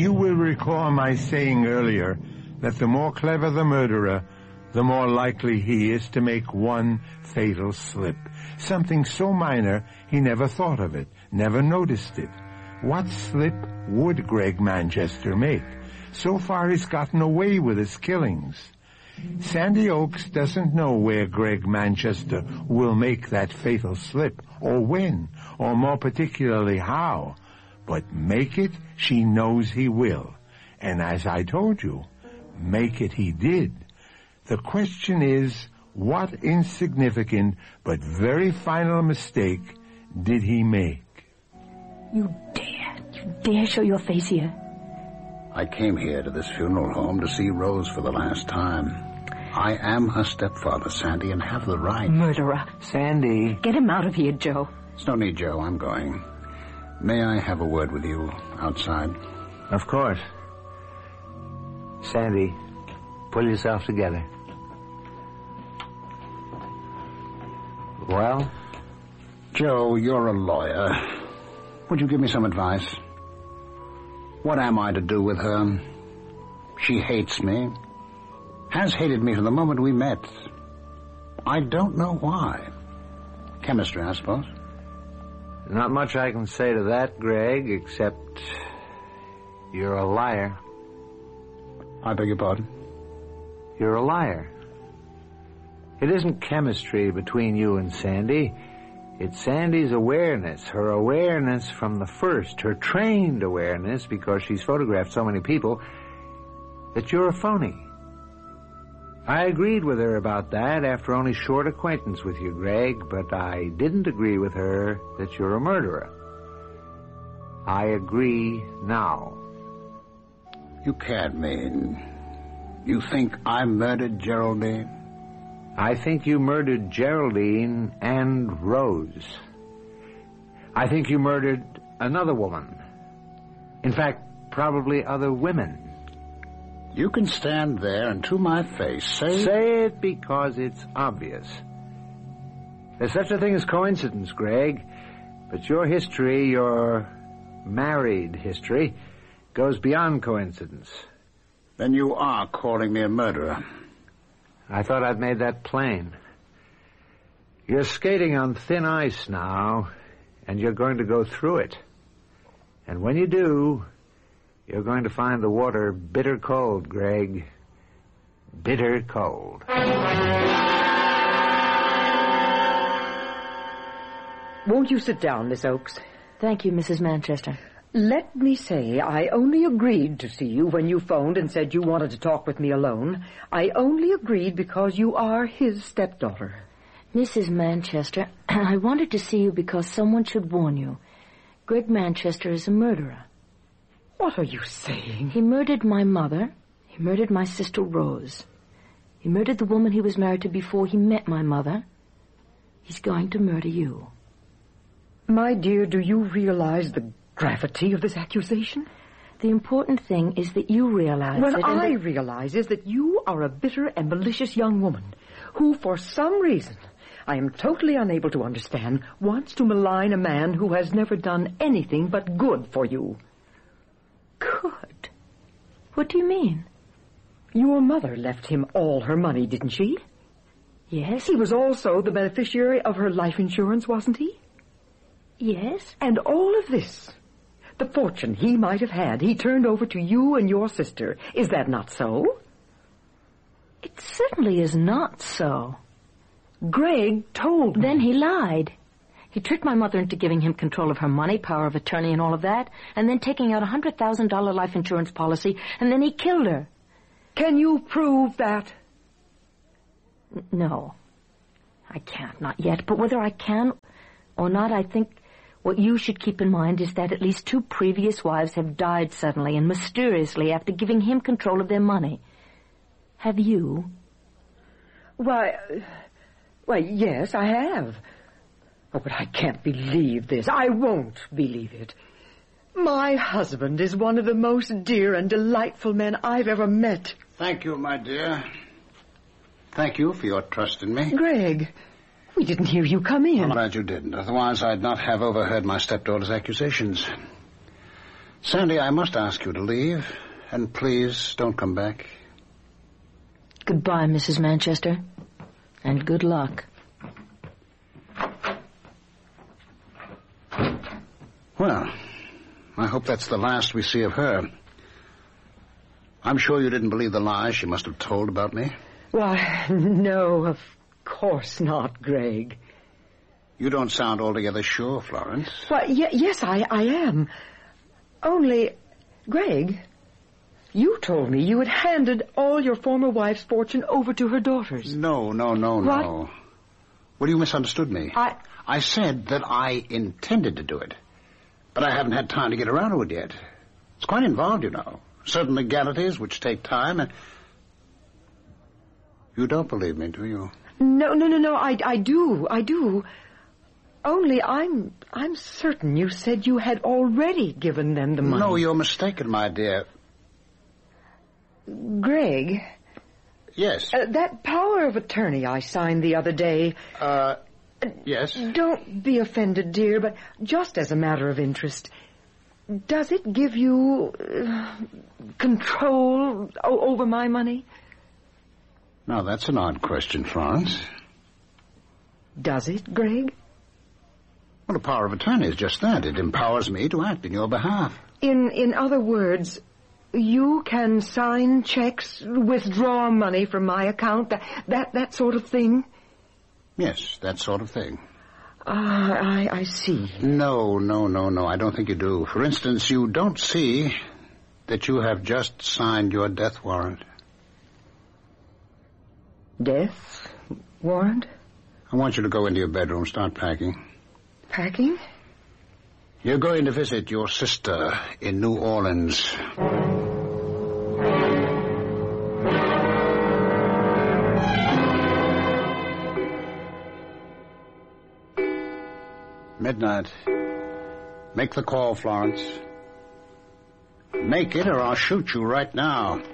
You will recall my saying earlier that the more clever the murderer, the more likely he is to make one fatal slip. Something so minor he never thought of it, never noticed it. What slip would Greg Manchester make? So far he's gotten away with his killings. Sandy Oaks doesn't know where Greg Manchester will make that fatal slip, or when, or more particularly how. But make it, she knows he will. And as I told you, make it he did. The question is, what insignificant but very final mistake did he make? You dare show your face here? I came here to this funeral home to see Rose for the last time. I am her stepfather, Sandy, and have the right. Murderer. Sandy. Get him out of here, Joe. There's no need, Joe. I'm going. May I have a word with you outside? Of course. Sandy, pull yourself together. Well? Joe, you're a lawyer. Would you give me some advice? What am I to do with her? She hates me. Has hated me from the moment we met. I don't know why. Chemistry, I suppose. Not much I can say to that, Greg, except you're a liar. I beg your pardon? You're a liar. It isn't chemistry between you and Sandy. It's Sandy's awareness, her awareness from the first, her trained awareness, because she's photographed so many people, that you're a phony. I agreed with her about that after only short acquaintance with you, Greg, but I didn't agree with her that you're a murderer. I agree now. You can't mean... You think I murdered Geraldine? I think you murdered Geraldine and Rose. I think you murdered another woman. In fact, probably other women. You can stand there and to my face say... Say it because it's obvious. There's such a thing as coincidence, Greg, but your history, your married history, goes beyond coincidence. Then you are calling me a murderer. I thought I'd made that plain. You're skating on thin ice now, and you're going to go through it. And when you do, you're going to find the water bitter cold, Greg. Bitter cold. Won't you sit down, Miss Oaks? Thank you, Mrs. Manchester. Let me say, I only agreed to see you when you phoned and said you wanted to talk with me alone. I only agreed because you are his stepdaughter. Mrs. Manchester, I wanted to see you because someone should warn you. Greg Manchester is a murderer. What are you saying? He murdered my mother. He murdered my sister Rose. He murdered the woman he was married to before he met my mother. He's going to murder you. My dear, do you realize the gravity of this accusation? The important thing is that you realize What it. I realize is that you are a bitter and malicious young woman who, for some reason, I am totally unable to understand, wants to malign a man who has never done anything but good for you. Good? What do you mean? Your mother left him all her money, didn't she? Yes. He was also the beneficiary of her life insurance, wasn't he? Yes. And all of this, the fortune he might have had, he turned over to you and your sister. Is that not so? It certainly is not so. Greg told me. Then he lied. He tricked my mother into giving him control of her money, power of attorney and all of that, and then taking out a $100,000 life insurance policy, and then he killed her. Can you prove that? No. I can't, not yet. But whether I can or not, I think what you should keep in mind is that at least 2 previous wives have died suddenly and mysteriously after giving him control of their money. Have you? Why, yes, I have. Oh, but I can't believe this. I won't believe it. My husband is one of the most dear and delightful men I've ever met. Thank you, my dear. Thank you for your trust in me. Greg, we didn't hear you come in. I'm glad you didn't. Otherwise, I'd not have overheard my stepdaughter's accusations. Sandy, I must ask you to leave, and please don't come back. Goodbye, Mrs. Manchester, and good luck. Well, I hope that's the last we see of her. I'm sure you didn't believe the lies she must have told about me. Why, no, of course not, Greg. You don't sound altogether sure, Florence. Why, yes, I am. Only, Greg, you told me you had handed all your former wife's fortune over to her daughters. No. What? Well, you misunderstood me. I said that I intended to do it. But I haven't had time to get around to it yet. It's quite involved, you know. Certain legalities which take time, and... You don't believe me, do you? No, I do. Only I'm certain you said you had already given them the money. No, you're mistaken, my dear. Greg? Yes? That power of attorney I signed the other day... Yes? Don't be offended, dear, but just as a matter of interest, does it give you control over my money? Now, that's an odd question, Florence. Does it, Greg? Well, a power of attorney is just that. It empowers me to act in your behalf. In other words, you can sign checks, withdraw money from my account, that sort of thing? Yes, that sort of thing. I see. No, I don't think you do. For instance, you don't see that you have just signed your death warrant. Death warrant? I want you to go into your bedroom, start packing. Packing? You're going to visit your sister in New Orleans. Midnight. Make the call, Florence. Make it or I'll shoot you right now.